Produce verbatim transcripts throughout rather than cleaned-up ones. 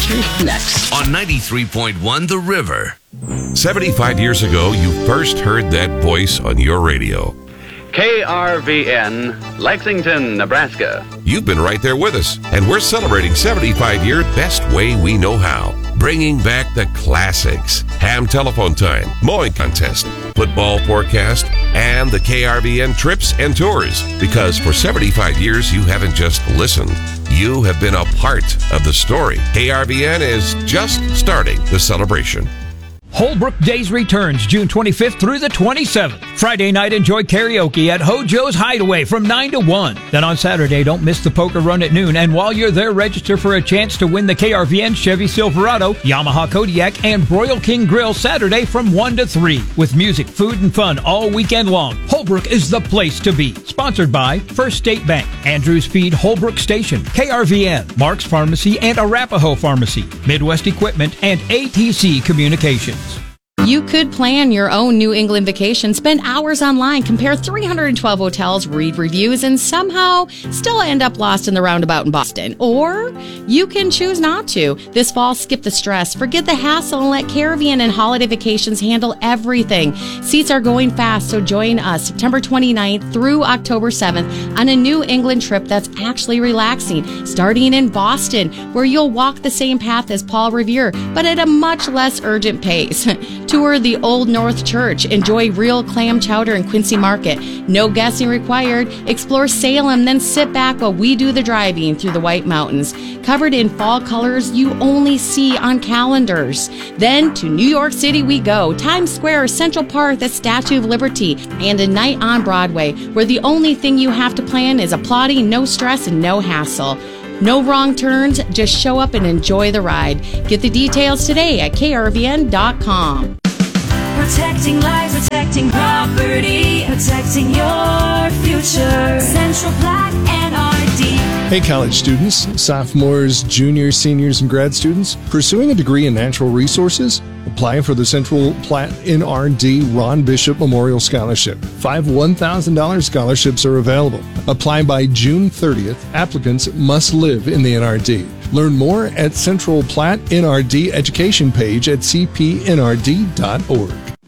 country next. On ninety-three point one The River. seventy-five years ago, you first heard that voice on your radio. K R V N, Lexington, Nebraska. You've been right there with us, and we're celebrating seventy-five years best way we know how. Bringing back the classics. Ham telephone time, mowing contest, football forecast, and the K R V N trips and tours. Because for seventy-five years, you haven't just listened. You have been a part of the story. K R V N is just starting the celebration. Holbrook Days returns June twenty-fifth through the twenty-seventh. Friday night, enjoy karaoke at Hojo's Hideaway from nine to one. Then on Saturday, don't miss the poker run at noon. And while you're there, register for a chance to win the K R V N Chevy Silverado, Yamaha Kodiak, and Broil King Grill Saturday from one to three. With music, food, and fun all weekend long. Holbrook is the place to be. Sponsored by First State Bank, Andrews Feed Holbrook Station, K R V N, Mark's Pharmacy, and Arapahoe Pharmacy, Midwest Equipment, and A T C Communications. You could plan your own New England vacation, spend hours online, compare three hundred twelve hotels, read reviews, and somehow still end up lost in the roundabout in Boston. Or you can choose not to. This fall, skip the stress, forget the hassle, and let Caribbean and Holiday Vacations handle everything. Seats are going fast, so join us September twenty-ninth through October seventh on a New England trip that's actually relaxing, starting in Boston, where you'll walk the same path as Paul Revere, but at a much less urgent pace. Tour the Old North Church. Enjoy real clam chowder in Quincy Market. No guessing required. Explore Salem, then sit back while we do the driving through the White Mountains. Covered in fall colors you only see on calendars. Then to New York City we go. Times Square, Central Park, the Statue of Liberty, and a night on Broadway, where the only thing you have to plan is applauding, no stress, and no hassle. No wrong turns, just show up and enjoy the ride. Get the details today at K R V N dot com. Protecting lives, protecting property, protecting your future. Central Platte N R D. Hey college students, sophomores, juniors, seniors, and grad students, pursuing a degree in natural resources? Apply for the Central Platte N R D Ron Bishop Memorial Scholarship. Five one thousand dollars scholarships are available. Apply by June thirtieth. Applicants must live in the N R D. Learn more at Central Platte N R D education page at c p n r d dot org.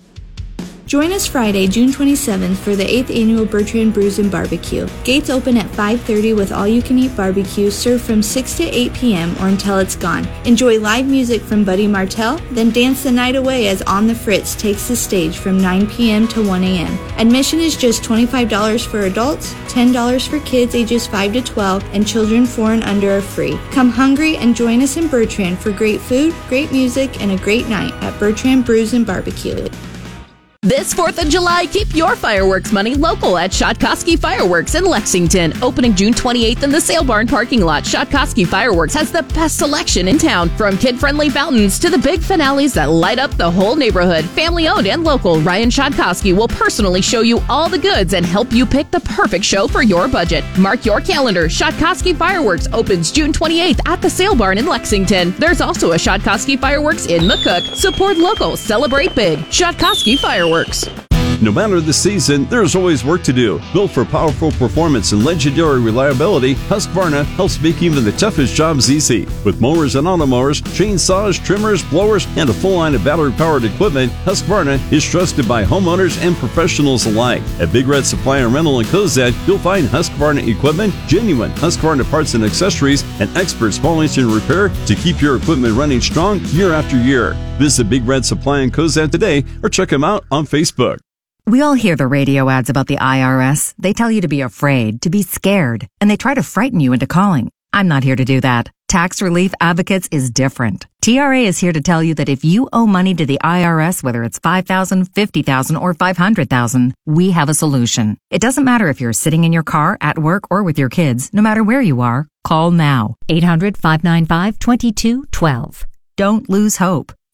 Join us Friday, June twenty-seventh for the eighth Annual Bertrand Brews and Barbecue. Gates open at five thirty with all-you-can-eat barbecue served from six to eight p.m. or until it's gone. Enjoy live music from Buddy Martell, then dance the night away as On the Fritz takes the stage from nine p.m. to one a.m. Admission is just twenty-five dollars for adults, ten dollars for kids ages five to twelve, and children four and under are free. Come hungry and join us in Bertrand for great food, great music, and a great night at Bertrand Brews and Barbecue. This fourth of July, keep your fireworks money local at Shotkoski Fireworks in Lexington. Opening June twenty-eighth in the Sale Barn parking lot, Shotkoski Fireworks has the best selection in town. From kid-friendly fountains to the big finales that light up the whole neighborhood. Family-owned and local, Ryan Shotkoski will personally show you all the goods and help you pick the perfect show for your budget. Mark your calendar. Shotkoski Fireworks opens June twenty-eighth at the Sale Barn in Lexington. There's also a Shotkoski Fireworks in McCook. Support local. Celebrate big. Shotkoski Fireworks. No matter the season, there's always work to do. Built for powerful performance and legendary reliability, Husqvarna helps make even the toughest jobs easy. With mowers and automowers, chainsaws, trimmers, blowers, and a full line of battery-powered equipment, Husqvarna is trusted by homeowners and professionals alike. At Big Red Supply and Rental in Cozad, you'll find Husqvarna equipment, genuine Husqvarna parts and accessories, and expert small engine repair to keep your equipment running strong year after year. Visit Big Red Supply in Cozad today or check them out on Facebook. We all hear the radio ads about the I R S. They tell you to be afraid, to be scared, and they try to frighten you into calling. I'm not here to do that. Tax Relief Advocates is different. T R A is here to tell you that if you owe money to the I R S, whether it's five thousand dollars, fifty thousand dollars, or five hundred thousand dollars, we have a solution. It doesn't matter if you're sitting in your car, at work, or with your kids. No matter where you are, call now. eight hundred, five nine five, two two one two. Don't lose hope.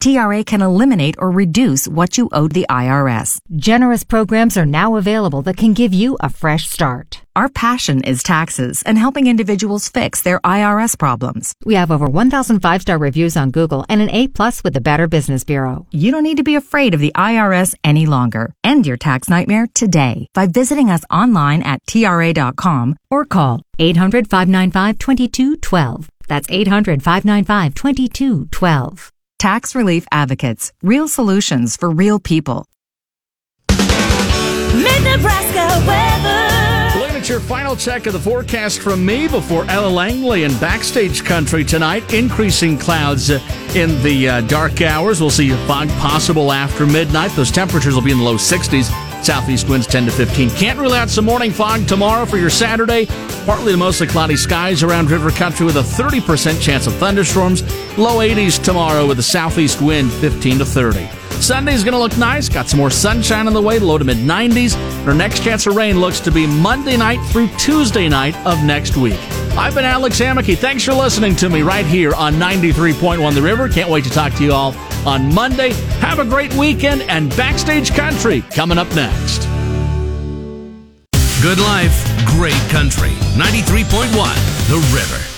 T R A can eliminate or reduce what you owed the I R S. Generous programs are now available that can give you a fresh start. Our passion is taxes and helping individuals fix their I R S problems. We have over one thousand five-star reviews on Google and an A plus with the Better Business Bureau. You don't need to be afraid of the I R S any longer. End your tax nightmare today by visiting us online at T R A dot com or call eight hundred, five nine five, two two one two. That's eight hundred, five nine five, two two one two. Tax Relief Advocates. Real solutions for real people. Mid-Nebraska weather. Looking at your final check of the forecast from me before Ella Langley in Backstage Country tonight. Increasing clouds uh, in the uh, dark hours. We'll see fog possible after midnight. Those temperatures will be in the low sixties. Southeast winds ten to fifteen. Can't rule out some morning fog tomorrow for your Saturday. Partly to mostly cloudy skies around River Country with a thirty percent chance of thunderstorms. Low eighties tomorrow with a southeast wind fifteen to thirty. Sunday's going to look nice. Got some more sunshine on the way, low to mid nineties. Our next chance of rain looks to be Monday night through Tuesday night of next week. I've been Alex Amicky. Thanks for listening to me right here on ninety-three point one The River. Can't wait to talk to you all on Monday. Have a great weekend, and Backstage Country coming up next. Good life, great country. ninety-three point one The River.